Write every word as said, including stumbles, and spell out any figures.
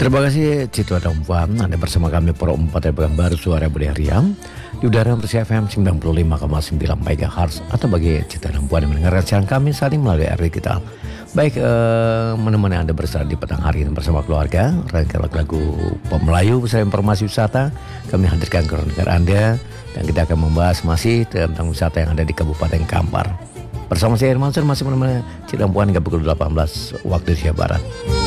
Terima kasih Citra Dampuan. Anda bersama kami Pro empat Pekanbaru Suara Budaya Riam di udara bersih F M sembilan puluh lima koma sembilan megahertz, atau bagi Citra Dampuan yang mendengarkan siaran kami saat ini melalui R D Digital. Baik, eh, menemani Anda beristirahat di petang hari ini bersama keluarga, rangkaian lagu Pop Melayu bersama informasi wisata kami hadirkan ke negara Anda, dan kita akan membahas masih tentang wisata yang ada di Kabupaten Kampar. Bersama saya Irman Sur masih menemani Citra Dampuan hingga pukul delapan belas waktu Indonesia Barat.